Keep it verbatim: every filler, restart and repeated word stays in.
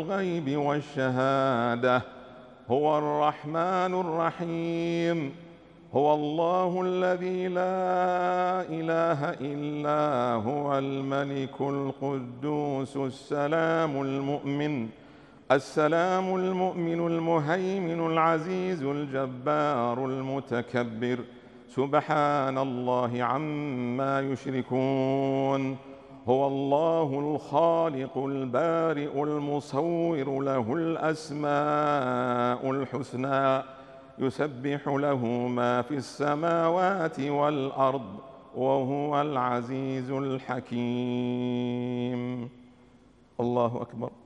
الغيب والشهادة، هو الرحمن الرحيم. هو الله الذي لا إله إلا هو الملك القدوس السلام المؤمن السلام المؤمن المهيمن العزيز الجبار المتكبر، سبحان الله عما يشركون. هو الله الخالق البارئ المصور، له الأسماء الحسنى، يسبح له ما في السماوات والأرض، وهو العزيز الحكيم. الله أكبر.